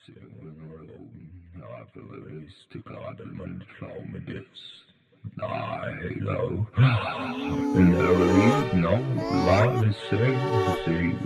Afterwards to compliment Clomides. I know. Never leave no lie to say.